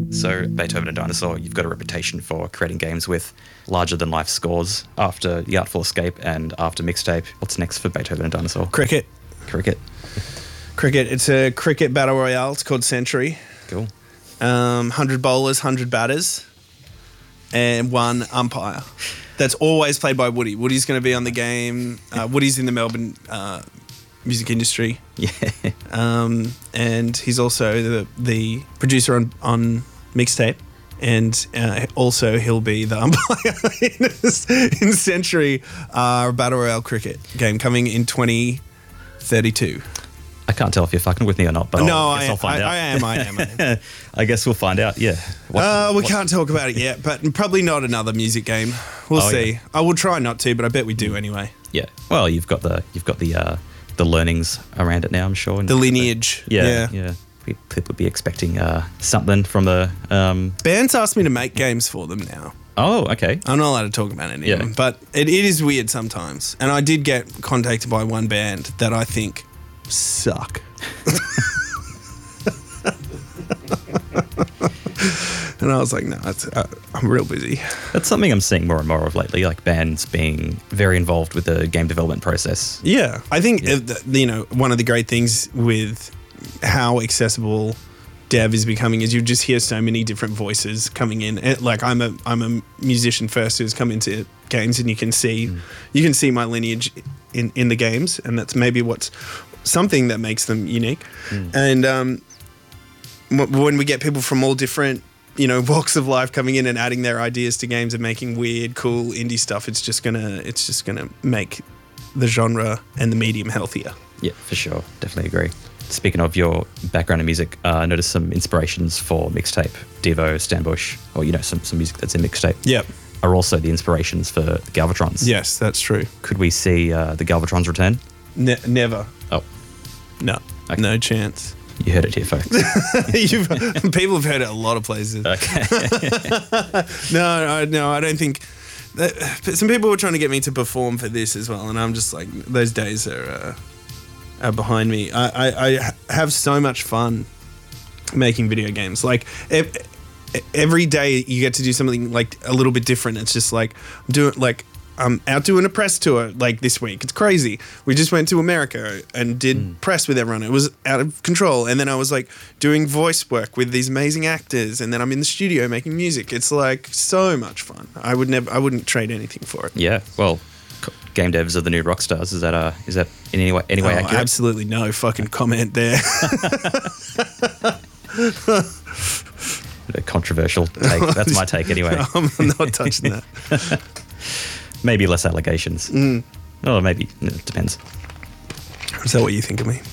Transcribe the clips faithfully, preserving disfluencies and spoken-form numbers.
So Beethoven and Dinosaur, you've got a reputation for creating games with larger-than-life scores. After The Artful Escape and after Mixtape, what's next for Beethoven and Dinosaur? Cricket. Cricket. Cricket. It's a cricket battle royale. It's called Century. Cool. Um, one hundred bowlers, one hundred batters, and one umpire. That's always played by Woody. Woody's going to be on the game. Uh, Woody's in the Melbourne uh, music industry. Yeah. Um, and he's also the, the producer on, on Mixtape. And uh, also he'll be the umpire in, in Century uh, Battle Royale cricket game coming in twenty thirty-two. I can't tell if you're fucking with me or not, but no, I'll, I I, guess I'll find I, out. I am, I am, I am. I guess we'll find out, yeah. What, uh, we what- can't talk about it yet, but probably not another music game. We'll Oh, see. yeah. I will try not to, but I bet we do anyway. Yeah. Well, you've got the you've got the uh, the learnings around it now, I'm sure. and The lineage. Yeah, yeah. yeah. We- People would be expecting uh, something from the... Um, Bands asked me to make games for them now. oh, okay. I'm not allowed to talk about any Yeah. of them, but it, it is weird sometimes. And I did get contacted by one band that I think suck. And I was like, no, it's, uh, I'm real busy. That's something I'm seeing more and more of lately, like bands being very involved with the game development process. Yeah. I think, Yeah. uh, th- you know, one of the great things with how accessible dev is becoming is you just hear so many different voices coming in. It, like I'm a I'm a musician first who's come into games, and you can see Mm. you can see my lineage in, in the games, and that's maybe what's something that makes them unique. Mm. And um, w- when we get people from all different, you know, walks of life coming in and adding their ideas to games and making weird, cool indie stuff, it's just gonna it's just gonna make the genre and the medium healthier. Yeah, for sure. Definitely agree. Speaking of your background in music, uh, I noticed some inspirations for Mixtape, Devo, Stanbush, or, you know, some, some music that's in Mixtape, Yep. are also the inspirations for the Galvatrons. Yes, that's true. Could we see uh, the Galvatrons return? Ne- never. Oh, No. Okay. No chance. you heard it here, folks. You've, people have heard it a lot of places. Okay. No, I, no, I don't think. That, but some people were trying to get me to perform for this as well, and I'm just like, those days are uh, are behind me. I, I, I have so much fun making video games. Like ev- every day, you get to do something like a little bit different. It's just like doing like. I'm out doing a press tour like this week. It's crazy. We just went to America and did Mm. press with everyone. It was out of control. And then I was like doing voice work with these amazing actors. And then I'm in the studio making music. It's like so much fun. I would never, I wouldn't trade anything for it. Yeah, well, c- game devs are the new rock stars. Is that uh, is that in any way, any way Oh, accurate? absolutely no fucking comment there. A controversial take. That's my take anyway. I'm not touching that. Maybe less allegations. Mm. Oh, maybe. It depends. Is that what you think of me?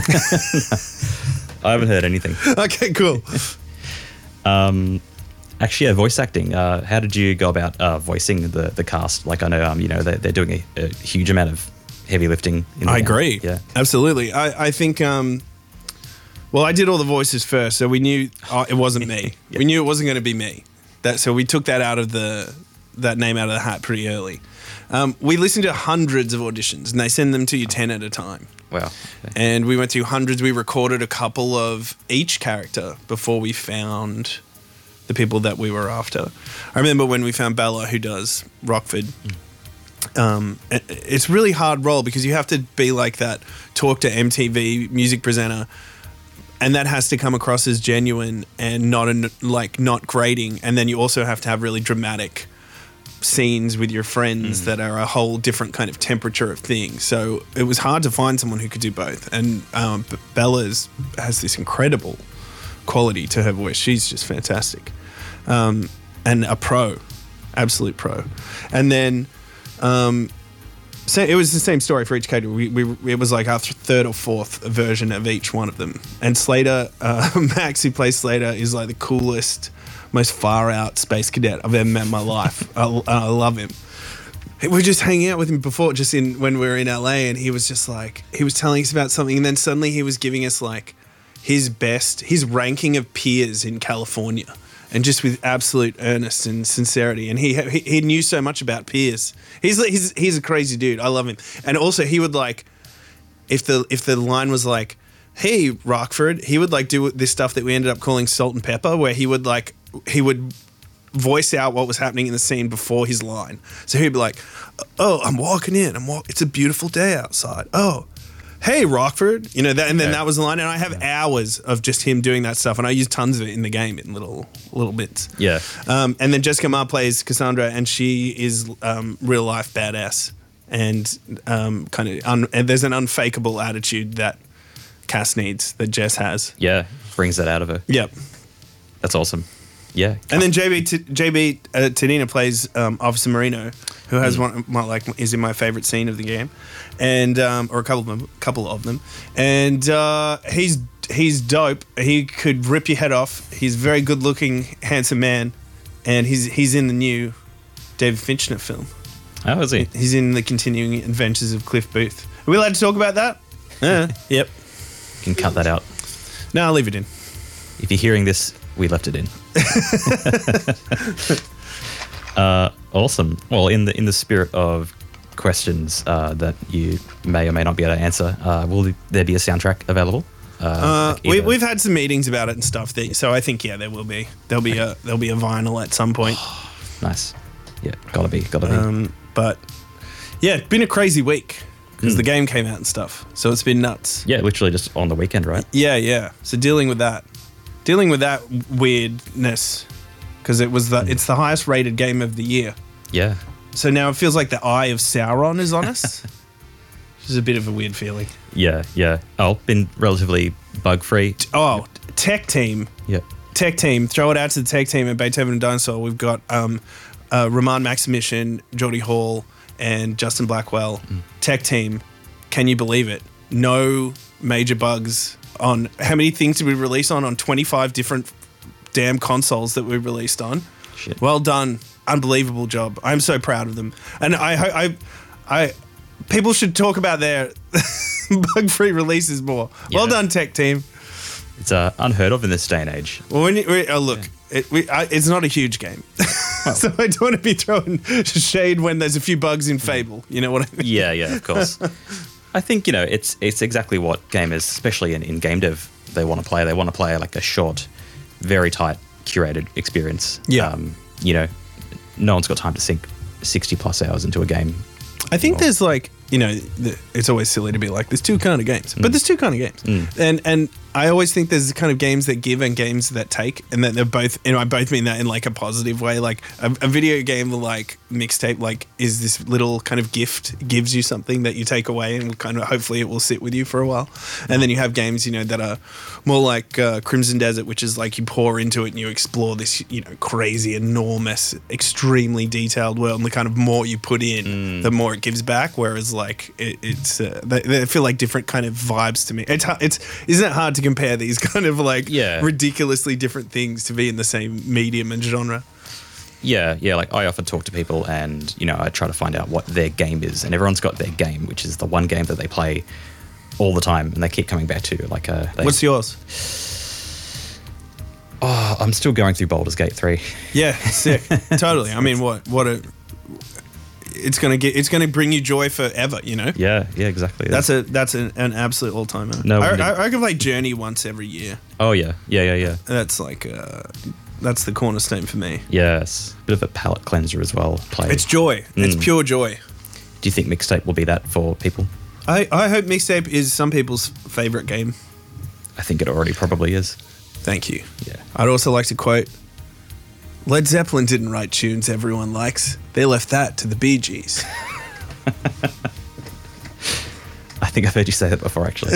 I haven't heard anything. Okay, cool. Um, actually, yeah, voice acting. Uh, how did you go about uh, voicing the, the cast? Like, I know, um, you know, they're, they're doing a, a huge amount of heavy lifting. In the I game. agree. Yeah. Absolutely. I, I think, um, well, I did all the voices first, so we knew oh, it wasn't me. Yeah. We knew it wasn't going to be me. That So we took that out of the, that name out of the hat pretty early. Um, we listened to hundreds of auditions, and they send them to you ten at a time. Wow. Okay. And we went through hundreds. We recorded a couple of each character before we found the people that we were after. I remember when we found Bella, who does Rockford. Um, it- it's really hard role because you have to be like that talk to M T V music presenter, and that has to come across as genuine and not an, like not grating. And then you also have to have really dramatic scenes with your friends that are a whole different kind of temperature of thing. So it was hard to find someone who could do both. And um, B- Bella's has this incredible quality to her voice. She's just fantastic. Um, and a pro, absolute pro. And then um, so it was the same story for each character. We, we, it was like our th- third or fourth version of each one of them. And Slater, uh, Max, who plays Slater, is like the coolest, most far out space cadet I've ever met in my life. I, I love him. We were just hanging out with him before, just in when we were in L A, and he was just like, he was telling us about something, and then suddenly he was giving us like his best, his ranking of peers in California, and just with absolute earnest and sincerity. And he he, he knew so much about peers. He's he's he's a crazy dude. I love him. And also he would like, if the if the line was like, hey, Rockford, he would like do this stuff that we ended up calling salt and pepper, where he would like, he would voice out what was happening in the scene before his line. So he'd be like, oh, I'm walking in. I'm walk- It's a beautiful day outside. Oh, hey, Rockford. You know, that, and then Yeah. that was the line. And I have Yeah. hours of just him doing that stuff. And I use tons of it in the game in little little bits. Yeah. Um, and then Jessica Meyer plays Cassandra, and she is um, real life badass. And um, kind of, un- and there's an unfakeable attitude that Cass needs, that Jess has. Yeah. Brings that out of her. Yep. That's awesome. Yeah. And then J B T- J B uh, Tanina plays um, Officer Marino, who has Mm. one of my, like is in my favorite scene of the game, and um, or a couple of them, couple of them, and uh, he's he's dope. He could rip your head off. He's a very good looking, handsome man, and he's he's in the new David Fincher film. How is he? He's in the continuing adventures of Cliff Booth. Are we allowed to talk about that? Uh, yep. Can cut that out. No, I'll leave it in. If you're hearing this, we left it in. uh, awesome. Well, in the in the spirit of questions uh, that you may or may not be able to answer, uh, will there be a soundtrack available? Uh, Uh, like we, either- we've had some meetings about it and stuff. That, so I think yeah, there will be. There'll be a there'll be a vinyl at some point. Nice. Yeah, gotta be, gotta be. Um, but yeah, it's been a crazy week because Mm. the game came out and stuff. So it's been nuts. yeah, literally just on the weekend, right? Yeah, yeah. So dealing with that, dealing with that weirdness, because it was the it's the highest rated game of the year. Yeah. So now it feels like the eye of Sauron is on us. Which is a bit of a weird feeling. Yeah, yeah. Oh, been relatively bug free. Oh, tech team. Yeah. Tech team, throw it out to the tech team at Beethoven and Dinosaur. We've got um, uh, Roman Maximission, Geordie Hall, and Justin Blackwell. Mm. Tech team, can you believe it? No major bugs on how many things did we release on? On twenty-five different damn consoles that we released on. Shit. Well done, unbelievable job. I'm so proud of them, and I, I, I, I people should talk about their bug-free releases more. Well Yeah. done, tech team. It's uh, unheard of in this day and age. Well, when you, we, oh, look, it, we, I, it's not a huge game. So I don't want to be throwing shade when there's a few bugs in Fable. You know what I mean? Yeah, yeah, of course. I think, you know, it's it's exactly what gamers, especially in, in game dev, they want to play. They want to play like a short, very tight, curated experience. Yeah. Um, you know, no one's got time to sink sixty plus hours into a game. I think there's like, you know, the, it's always silly to be like, there's two kind of games. But there's two kind of games. Mm. And and I always think there's kind of games that give and games that take. And that they're both, you know, I both mean that in like a positive way. Like a, a video game like mixtape, like is this little kind of gift, gives you something that you take away and kind of hopefully it will sit with you for a while. And then you have games, you know, that are more like uh, Crimson Desert, which is like you pour into it and you explore this, you know, crazy, enormous, extremely detailed world. And the kind of more you put in, the more it gives back. Whereas like it, it's, uh, they, they feel like different kind of vibes to me. It's, hu- it's, isn't it hard to compare these kind of like Yeah. ridiculously different things to be in the same medium and genre? Yeah, yeah. Like I often talk to people, and you know, I try to find out what their game is, and everyone's got their game, which is the one game that they play all the time, and they keep coming back to. Like, uh, they, What's yours? oh, I'm still going through Baldur's Gate three. Yeah, sick. Totally. I mean, what what a it's gonna get. It's gonna bring you joy forever. You know. Yeah, yeah, exactly. That's a that's an, an absolute all timer. No, I, we I, I can play Journey once every year. Oh yeah, yeah, yeah, yeah. That's like uh, that's the cornerstone for me. Yes, bit of a palate cleanser as well. Play. It's joy. It's Mm. pure joy. Do you think mixtape will be that for people? I, I hope mixtape is some people's favorite game. I think it already probably is. Thank you. Yeah. I'd also like to quote Led Zeppelin didn't write tunes everyone likes. They left that to the Bee Gees. I think I've heard you say that before, actually.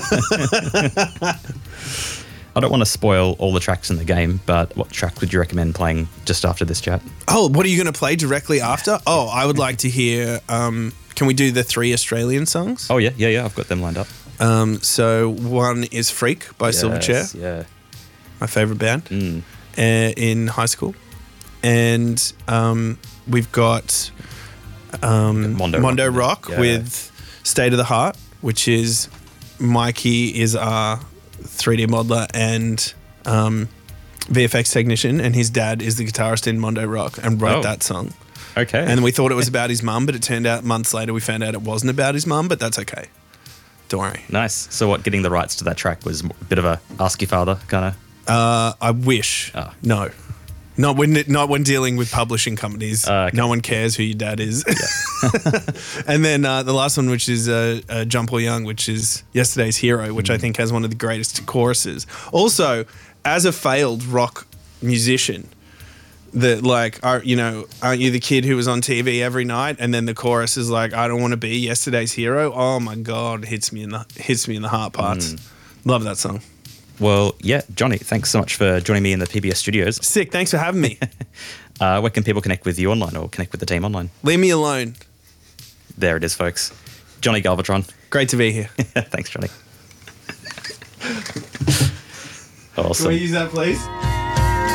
I don't want to spoil all the tracks in the game, but what track would you recommend playing just after this chat? Oh, what are you going to play directly after? Oh, I would like to hear. Um, can we do the three Australian songs? Oh, yeah, yeah, yeah. I've got them lined up. Um, so one is Freak by Silverchair, Yes, yeah. my favorite band Mm. uh, in high school, and um, we've got um, Mondo Mondo, Rock. Rock, Yeah. with State of the Heart, which is Mikey is our three D modeler and um, V F X technician, and his dad is the guitarist in Mondo Rock and wrote Oh. that song. Okay. And we thought it was about his mum, but it turned out months later we found out it wasn't about his mum, but that's okay. Don't worry. Nice. So what, getting the rights to that track was a bit of a ask your father kind of? Uh, I wish. Oh. No. Not when not when dealing with publishing companies. Uh, okay. No one cares who your dad is. Yeah. And then uh, the last one, which is uh, uh, John Paul Young, which is Yesterday's Hero, which mm. I think has one of the greatest choruses. Also, as a failed rock musician, that like, are, you know, aren't you the kid who was on T V every night? And then the chorus is like, I don't want to be Yesterday's Hero. Oh my God, hits me in the hits me in the heart parts. Mm. Love that song. Well, yeah, Johnny, thanks so much for joining me in the P B S studios. Sick, thanks for having me. uh, where can people connect with you online or connect with the team online? Leave me alone. There it is, folks. Johnny Galvatron. Great to be here. Thanks, Johnny. Awesome. Can we use that, please?